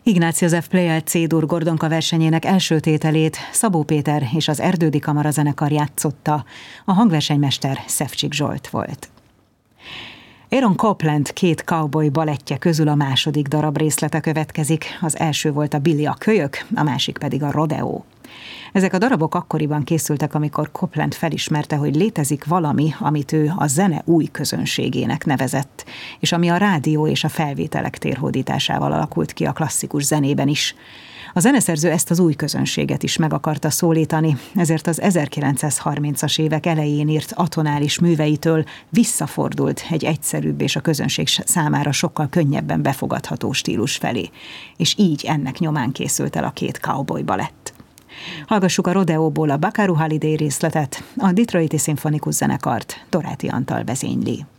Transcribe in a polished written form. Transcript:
Ignáz József Pleyel C-dur Gordonka versenyének első tételét Szabó Péter és az Erdődi Kamara zenekar játszotta, a hangversenymester Szefcsik Zsolt volt. Aaron Copland két cowboy balettje közül a második darab részlete következik, az első volt a Billy a kölyök, a másik pedig a Rodeo. Ezek a darabok akkoriban készültek, amikor Copland felismerte, hogy létezik valami, amit ő a zene új közönségének nevezett, és ami a rádió és a felvételek térhódításával alakult ki a klasszikus zenében is. A zeneszerző ezt az új közönséget is meg akarta szólítani, ezért az 1930-as évek elején írt atonális műveitől visszafordult egy egyszerűbb és a közönség számára sokkal könnyebben befogadható stílus felé, és így ennek nyomán készült el a két cowboy balett. Hallgassuk a Rodeóból a Buckaroo Holiday részletet, a Detroiti Szimfonikus Zenekart Doráti Antal vezényli.